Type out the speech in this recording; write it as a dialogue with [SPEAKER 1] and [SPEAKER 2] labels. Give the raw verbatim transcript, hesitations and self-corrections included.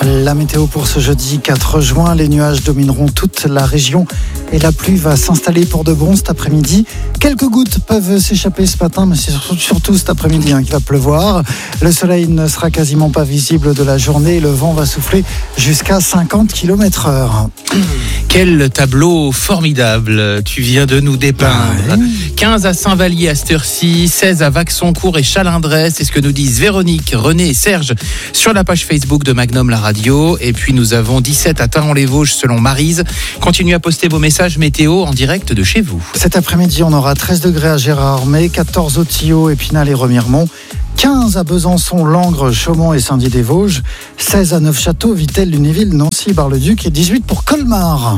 [SPEAKER 1] La météo pour ce jeudi quatre juin, les nuages domineront toute la région et la pluie va s'installer pour de bon cet après-midi. Quelques gouttes peuvent s'échapper ce matin, mais c'est surtout cet après-midi hein, qu'il va pleuvoir. Le soleil ne sera quasiment pas visible de la journée et le vent va souffler jusqu'à cinquante kilomètres heure.
[SPEAKER 2] Quel tableau formidable tu viens de nous dépeindre.
[SPEAKER 1] Ah oui.
[SPEAKER 2] quinze à Saint-Vallier à cette heure-ci, seize à Vaxoncourt et Chalindrey, c'est ce que nous disent Véronique, René et Serge sur la page Facebook de Magnum La Radio. Et puis nous avons dix-sept à Taon-les-Vosges selon Maryse. Continuez à poster vos messages météo en direct de chez vous.
[SPEAKER 1] Cet après-midi, on aura treize degrés à Gérardmer, quatorze au Tillot, Épinal et Remiremont, quinze à Besançon, Langres, Chaumont et Saint-Dié-des-Vosges, seize à Neufchâteau, Vittel, Lunéville, Nancy, Bar-le-Duc et dix-huit pour Colmar.